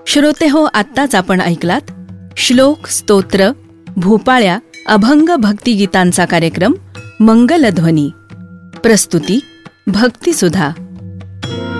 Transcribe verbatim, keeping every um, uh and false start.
श्रोते हो, आत्ताच आपण ऐकलात श्लोक, स्तोत्र, भूपाळ्या, अभंग भक्तिगीतांचा कार्यक्रम मंगलध्वनी. प्रस्तुती भक्तिसुधा.